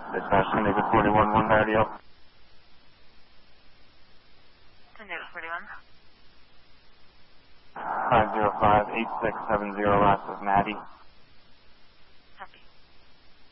Dispatch, San Diego 41, 1 radio. San Diego 41. 505-8670, last is Maddie.